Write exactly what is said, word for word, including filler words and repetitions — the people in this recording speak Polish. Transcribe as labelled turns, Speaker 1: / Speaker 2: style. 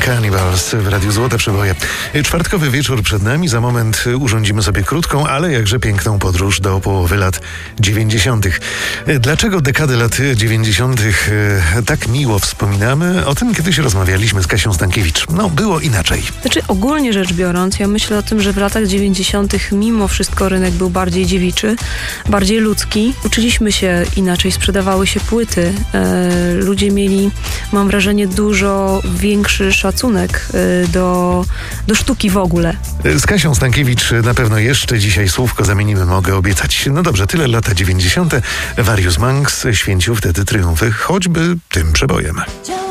Speaker 1: Cannibals w Radiu Złote Przeboje. Czwartkowy wieczór przed nami. Za moment urządzimy sobie krótką, ale jakże piękną podróż do połowy lat dziewięćdziesiątych. Dlaczego dekadę lat dziewięćdziesiątych tak miło wspominamy? O tym kiedyś rozmawialiśmy z Kasią Stankiewicz. No, było inaczej.
Speaker 2: Znaczy, ogólnie rzecz biorąc, ja myślę o tym, że w latach dziewięćdziesiątych mimo wszystko rynek był bardziej dziewiczy, bardziej ludzki. Uczyliśmy się inaczej, sprzedawały się płyty. E, ludzie mieli, mam wrażenie, dużo większy szacunek e, do, do sztuki w ogóle.
Speaker 1: Z Kasią Stankiewicz na pewno jeszcze dzisiaj słówko zamienimy, mogę obiecać. No dobrze, tyle lata dziewięćdziesiąte. Various Monks święcił wtedy triumfy choćby tym przebojem.